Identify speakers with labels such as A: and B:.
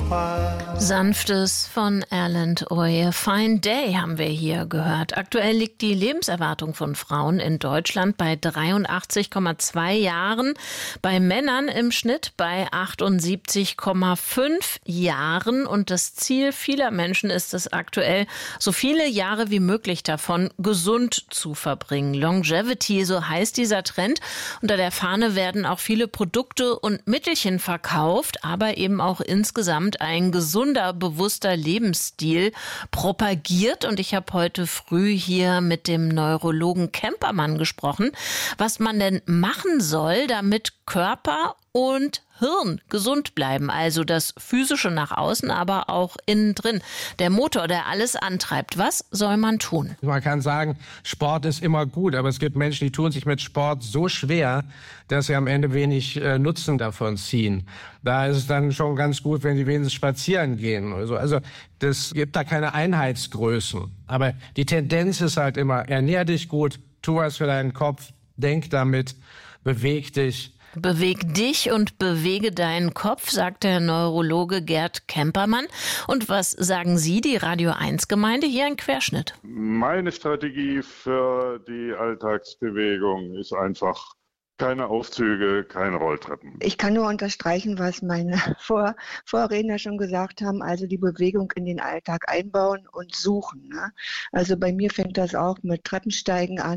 A: Sanftes von Erland Oye. Fine Day haben wir hier gehört. Aktuell liegt die Lebenserwartung von Frauen in Deutschland bei 83,2 Jahren, bei Männern im Schnitt bei 78,5 Jahren. Und das Ziel vieler Menschen ist es aktuell, so viele Jahre wie möglich davon gesund zu verbringen. Longevity, so heißt dieser Trend. Unter der Fahne werden auch viele Produkte und Mittelchen verkauft, aber eben auch insgesamt ein gesunder, bewusster Lebensstil propagiert. Und ich habe heute früh hier mit dem Neurologen Kempermann gesprochen, was man denn machen soll, damit Körper und Hirn gesund bleiben. Also das Physische nach außen, aber auch innen drin. Der Motor, der alles antreibt. Was soll man tun?
B: Man kann sagen, Sport ist immer gut, aber es gibt Menschen, die tun sich mit Sport so schwer, dass sie am Ende wenig Nutzen davon ziehen. Da ist es dann schon ganz gut, wenn sie wenigstens spazieren gehen oder so. Also das gibt da keine Einheitsgrößen. Aber die Tendenz ist halt immer, ernähr dich gut, tu was für deinen Kopf, denk damit, beweg dich.
A: Beweg dich und bewege deinen Kopf, sagt der Neurologe Gerd Kempermann. Und was sagen Sie, die Radio 1 Gemeinde? Hier ein Querschnitt.
C: Meine Strategie für die Alltagsbewegung ist einfach keine Aufzüge, keine Rolltreppen.
D: Ich kann nur unterstreichen, was meine Vorredner schon gesagt haben, also die Bewegung in den Alltag einbauen und suchen. Ne? Also bei mir fängt das auch mit Treppensteigen an.